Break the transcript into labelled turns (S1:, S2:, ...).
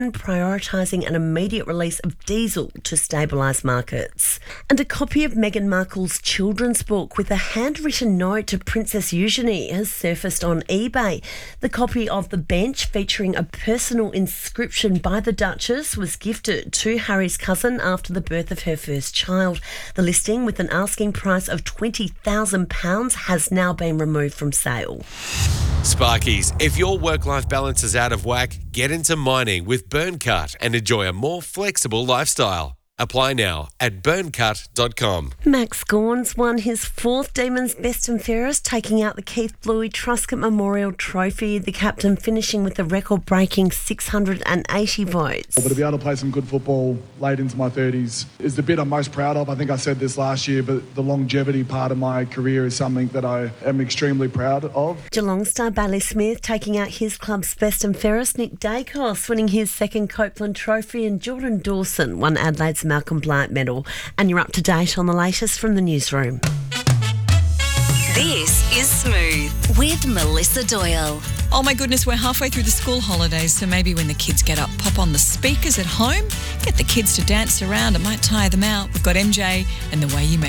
S1: prioritising an immediate release of diesel to stabilise markets. And a copy of Meghan Markle's children's book with a handwritten note to Princess Eugenie has surfaced on eBay. The copy of The Bench, featuring a personal inscription by the Duchess, was gifted to Harry's cousin after the birth of her first child. The listing, with an asking price of £20,000, has now been removed from sale.
S2: Sparkies, if your work-life balance is out of whack, get into mining with Burncut and enjoy a more flexible lifestyle. Apply now at burncut.com.
S1: Max Gaunce won his fourth Demons Best and Fairest, taking out the Keith Bluey Truscott Memorial Trophy, the captain finishing with a record-breaking 680 votes.
S3: But to be able to play some good football late into my 30s is the bit I'm most proud of. I think I said this last year, but the longevity part of my career is something that I am extremely proud of.
S1: Geelong star Bailey Smith taking out his club's Best and Fairest, Nick Dacos winning his second Copeland Trophy, and Jordan Dawson won Adelaide's Malcolm Blyant medal. And you're up to date on the latest from the newsroom.
S4: This is Smooth with Melissa Doyle.
S5: Oh my goodness, we're halfway through the school holidays, so maybe when the kids get up, pop on the speakers at home, get the kids to dance around. It might tire them out. We've got MJ and The Way You Make